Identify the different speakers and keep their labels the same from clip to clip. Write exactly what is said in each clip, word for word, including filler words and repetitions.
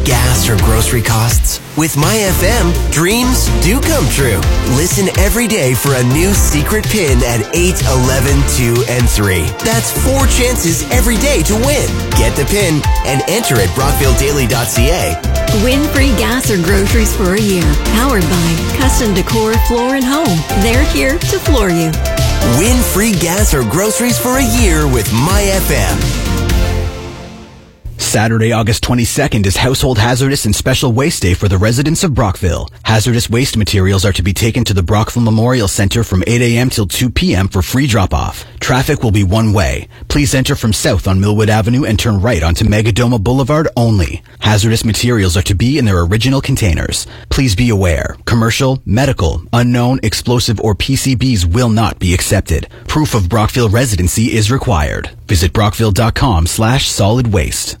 Speaker 1: gas, or grocery costs? With MyFM, dreams do come true. Listen every day for a new secret pin at eight, eleven, two, and three. That's four chances every day to win. Get the pin and enter at brockville daily dot c a.
Speaker 2: Win free gas or groceries for a year. Powered by Custom Decor Floor and Home. They're here to floor you.
Speaker 1: Win free gas or groceries for a year with MyFM.
Speaker 3: Saturday, August twenty-second is Household Hazardous and Special Waste Day for the residents of Brockville. Hazardous waste materials are to be taken to the Brockville Memorial Center from eight a.m. till two p.m. for free drop-off. Traffic will be one way. Please enter from south on Millwood Avenue and turn right onto Megadoma Boulevard only. Hazardous materials are to be in their original containers. Please be aware, commercial, medical, unknown, explosive, or P C Bs will not be accepted. Proof of Brockville residency is required. Visit brockville.com slash solid waste.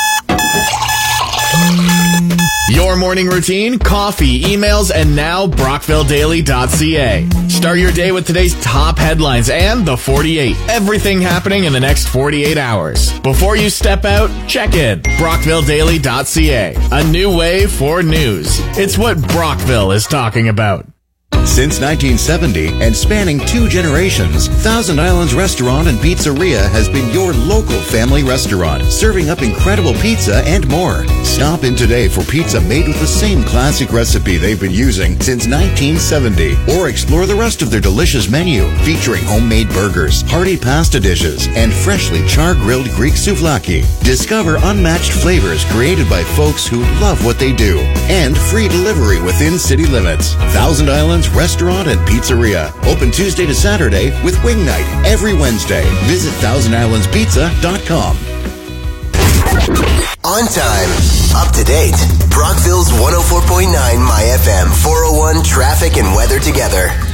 Speaker 4: Your morning routine, coffee, emails, and now brockville daily dot c a. Start your day with today's top headlines and the forty-eight. Everything happening in the next forty-eight hours. Before you step out, check in. brockville daily dot c a. A new way for news. It's what Brockville is talking about.
Speaker 5: Since nineteen seventy and spanning two generations, Thousand Islands Restaurant and Pizzeria has been your local family restaurant, serving up incredible pizza and more. Stop in today for pizza made with the same classic recipe they've been using since nineteen seventy, or explore the rest of their delicious menu, featuring homemade burgers, hearty pasta dishes, and freshly char-grilled Greek souvlaki. Discover unmatched flavors created by folks who love what they do, and free delivery within city limits. Thousand Islands Restaurant and Pizzeria. Open Tuesday to Saturday with Wing Night every Wednesday. Visit thousand islands pizza dot com.
Speaker 1: On time, up to date. Brockville's one oh four point nine MyFM four oh one traffic and weather together.